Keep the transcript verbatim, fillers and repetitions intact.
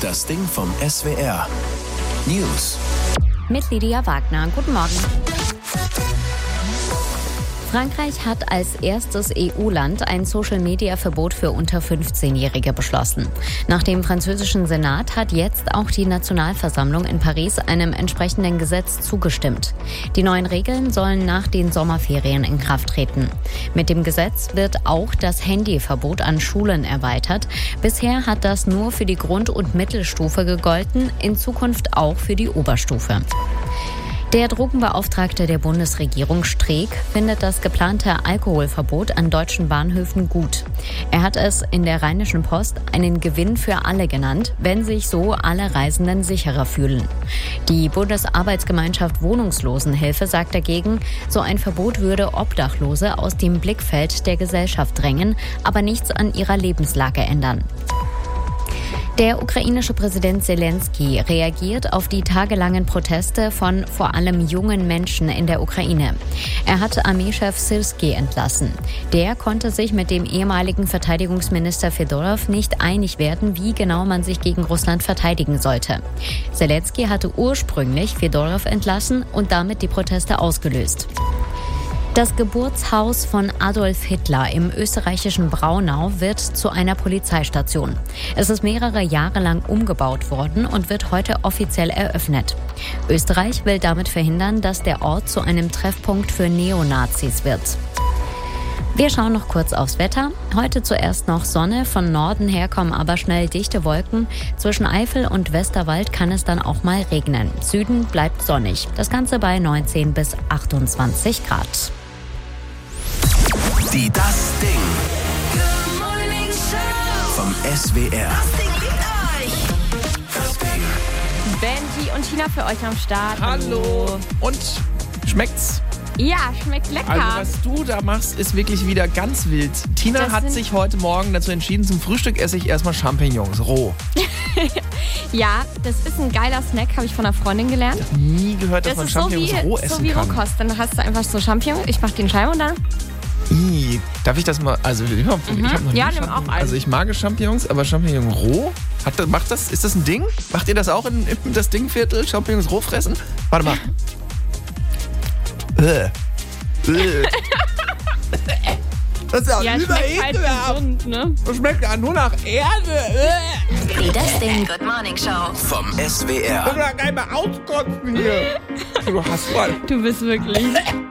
Das Ding vom S W R. News. Mit Lydia Wagner. Guten Morgen. Frankreich hat als erstes E U-Land ein Social-Media-Verbot für unter fünfzehnjährige beschlossen. Nach dem französischen Senat hat jetzt auch die Nationalversammlung in Paris einem entsprechenden Gesetz zugestimmt. Die neuen Regeln sollen nach den Sommerferien in Kraft treten. Mit dem Gesetz wird auch das Handyverbot an Schulen erweitert. Bisher hat das nur für die Grund- und Mittelstufe gegolten, in Zukunft auch für die Oberstufe. Der Drogenbeauftragte der Bundesregierung Streeck findet das geplante Alkoholverbot an deutschen Bahnhöfen gut. Er hat es in der Rheinischen Post einen Gewinn für alle genannt, wenn sich so alle Reisenden sicherer fühlen. Die Bundesarbeitsgemeinschaft Wohnungslosenhilfe sagt dagegen, so ein Verbot würde Obdachlose aus dem Blickfeld der Gesellschaft drängen, aber nichts an ihrer Lebenslage ändern. Der ukrainische Präsident Zelensky reagiert auf die tagelangen Proteste von vor allem jungen Menschen in der Ukraine. Er hat Armeechef Syrskyi entlassen. Der konnte sich mit dem ehemaligen Verteidigungsminister Fedorov nicht einig werden, wie genau man sich gegen Russland verteidigen sollte. Zelensky hatte ursprünglich Fedorov entlassen und damit die Proteste ausgelöst. Das Geburtshaus von Adolf Hitler im österreichischen Braunau wird zu einer Polizeistation. Es ist mehrere Jahre lang umgebaut worden und wird heute offiziell eröffnet. Österreich will damit verhindern, dass der Ort zu einem Treffpunkt für Neonazis wird. Wir schauen noch kurz aufs Wetter. Heute zuerst noch Sonne, von Norden her kommen aber schnell dichte Wolken. Zwischen Eifel und Westerwald kann es dann auch mal regnen. Süden bleibt sonnig. Das Ganze bei neunzehn bis achtundzwanzig Grad. Die Das Ding vom S W R. Das Ding. Benji und Tina für euch am Start. Hallo. Und schmeckt's? Ja, schmeckt lecker. Also was du da machst, ist wirklich wieder ganz wild. Tina Das hat sind- sich heute Morgen dazu entschieden, zum Frühstück esse ich erstmal Champignons, roh. Ja, das ist ein geiler Snack, habe ich von einer Freundin gelernt. Nie gehört, dass Das man ist so Champignons wie, roh so essen wie kann. Rohkost. Dann hast du einfach so Champignons. Ich mache den Scheiben und dann... Ih, darf ich das mal, also ich habe Mhm. hab noch nie Ja, nimm Champignons. auch einen. Also ich mag Champignons, aber Champignons roh? Hat, das- macht das, ist das ein Ding? Macht ihr das auch in, in das Dingviertel, Champignons roh fressen? Warte mal. Äh. Äh. Das ist ja, Ja, über schmeckt halt ekelhaft. gesund, ne? Das schmeckt ja nur nach Erde. Äh. Die Das Ding Good Morning Show. Vom S W Ich R. will da gar nicht mehr auskotzen hier. Du hast voll. Du bist wirklich...